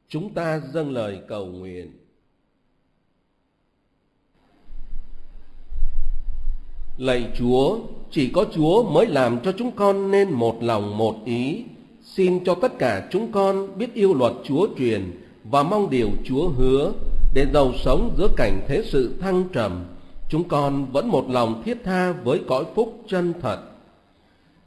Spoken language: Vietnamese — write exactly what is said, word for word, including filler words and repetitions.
Chúng ta dâng lời cầu nguyện. Lạy Chúa, chỉ có Chúa mới làm cho chúng con nên một lòng một ý. Xin cho tất cả chúng con biết yêu luật Chúa truyền và mong điều Chúa hứa, để giàu sống giữa cảnh thế sự thăng trầm, chúng con vẫn một lòng thiết tha với cõi phúc chân thật.